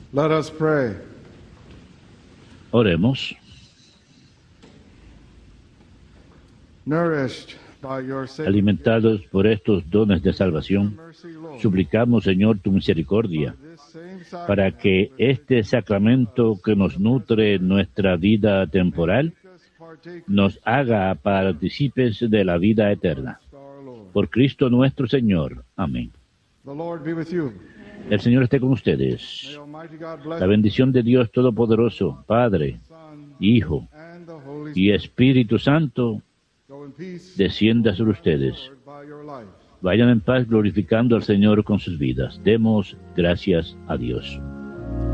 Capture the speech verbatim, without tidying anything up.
Let us pray. Oremos. Nourished by your saving Alimentados por estos dones de salvación, mercy, Lord, suplicamos, Señor, tu misericordia, this same para que este sacramento que nos nutre nuestra vida temporal partakers nos haga partícipes de la vida eterna. our Lord. Por Cristo nuestro Señor. Amén. The Lord be with you. El Señor esté con May ustedes. Almighty God bless La bendición de Dios Todopoderoso, Padre, the Son Hijo and the Holy y Spirit. Espíritu Santo, Go in peace, descienda sobre ustedes. Lord, by your life. Vayan en paz glorificando al Señor con sus vidas. Demos gracias a Dios.